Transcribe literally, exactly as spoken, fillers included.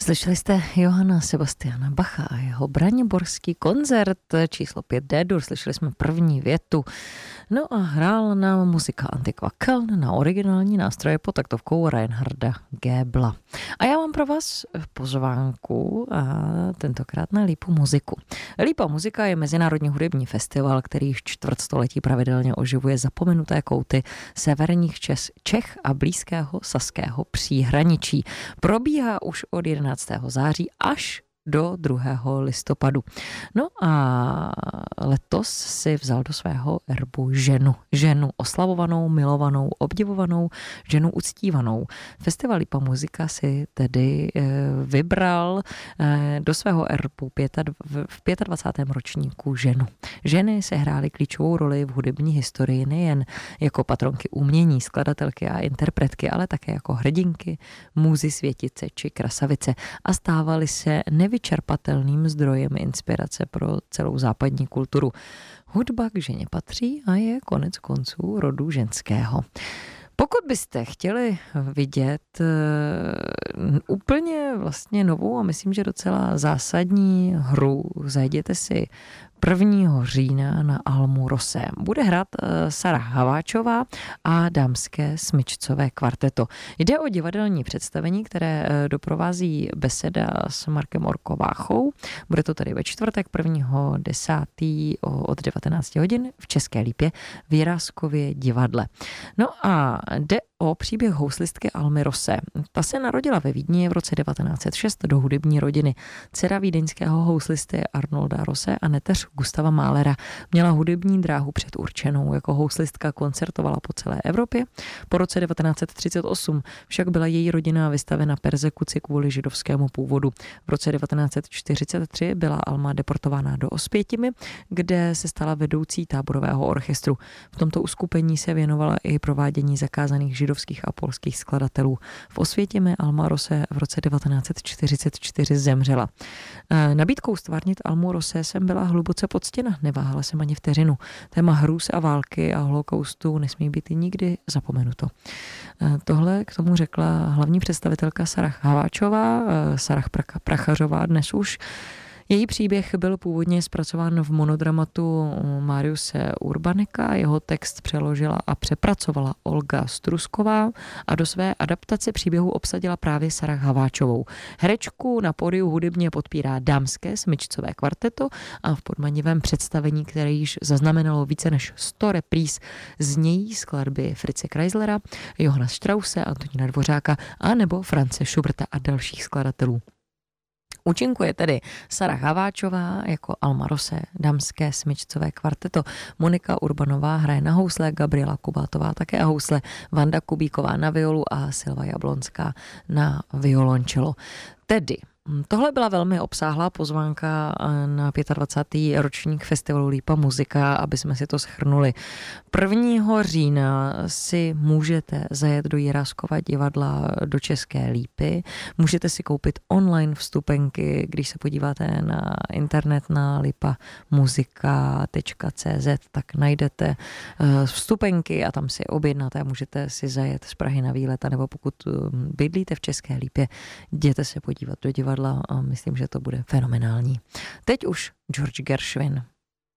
Slyšeli jste Johanna Sebastiana Bacha a jeho Braniborský koncert číslo pět D-dur. Slyšeli jsme první větu. No a hrál nám muzika Antiqua Köln na originální nástroje pod taktovkou Reinharda Goebla. A já mám pro vás pozvánku a tentokrát na Lípu muziku. Lípa muzika je mezinárodní hudební festival, který již čtvrtstoletí pravidelně oživuje zapomenuté kouty severních Čes, Čech a blízkého saského příhraničí. Probíhá už od jedenáctého září až do druhého listopadu. No a letos si vzal do svého erbu ženu. Ženu oslavovanou, milovanou, obdivovanou, ženu uctívanou. Festival Lípa muzika si tedy e, vybral e, do svého erbu pěta, v dvacátém pátém ročníku ženu. Ženy se hrály klíčovou roli v hudební historii nejen jako patronky umění, skladatelky a interpretky, ale také jako hrdinky, můzy, světice či krasavice a stávaly se nevy vyčerpatelným zdrojem inspirace pro celou západní kulturu. Hudba k ženě patří a je konec konců rodu ženského. Pokud byste chtěli vidět uh, úplně vlastně novou a myslím, že docela zásadní hru, zajděte si prvního října na Almu Rosé. Bude hrát uh, Sarah Haváčová a dámské smyčcové kvarteto. Jde o divadelní představení, které uh, doprovází beseda s Markem Orkováchou. Bude to tady ve čtvrtek prvního desátého od devatenácti hodin v České Lípě v Jiráskově divadle. No a jde o příběh houslistky Almy Rosé. Ta se narodila ve Vídni v roce devatenáct set šest do hudební rodiny. Dcera vídeňského houslisty Arnolda Rosé a neteř Gustava Mahlera. Měla hudební dráhu předurčenou. Jako houslistka koncertovala po celé Evropě. Po roce devatenáct set třicet osm však byla její rodina vystavena perzekuci kvůli židovskému původu. V roce devatenáct set čtyřicet tři byla Alma deportována do Osvětimi, kde se stala vedoucí táborového orchestru. V tomto uskupení se věnovala i provádění zakázaných židovských a polských skladatelů. V Osvětimi Alma Rosé v roce devatenáct set čtyřicet čtyři zemřela. Nabídkou stvárnit Almu Rosé jsem byla hluboce poctěna, neváhala jsem ani vteřinu. Téma hrůz a války a holokaustu nesmí být nikdy zapomenuto. Tohle k tomu řekla hlavní představitelka Sarah Haváčová, Sarah Prachařová dnes už. Její příběh byl původně zpracován v monodramatu Mariuse Urbaneka, jeho text přeložila a přepracovala Olga Strusková a do své adaptace příběhu obsadila právě Sarah Haváčovou. Herečku na pódiu hudebně podpírá dámské smyčcové kvarteto a v podmanivém představení, které již zaznamenalo více než sto repríz, znějí skladby Fritze Kreislera, Johana Strause, Antonína Dvořáka a nebo France Schuberta a dalších skladatelů. Účinkuje tedy Sarah Haváčová jako Alma Rosé, dámské smyčcové kvarteto. Monika Urbanová hraje na housle, Gabriela Kubátová také a housle, Vanda Kubíková na violu a Silva Jablonská na violončelo. Tedy tohle byla velmi obsáhlá pozvánka na dvacátý pátý ročník festivalu Lípa muzika, aby jsme si to shrnuli. prvního října si můžete zajet do Jiráskova divadla do České Lípy. Můžete si koupit online vstupenky, když se podíváte na internet na lipa muzika tečka cé zet, tak najdete vstupenky a tam si objednáte. Můžete si zajet z Prahy na výlet, nebo pokud bydlíte v České Lípě, jděte se podívat do divadla a myslím, že to bude fenomenální. Teď už George Gershwin.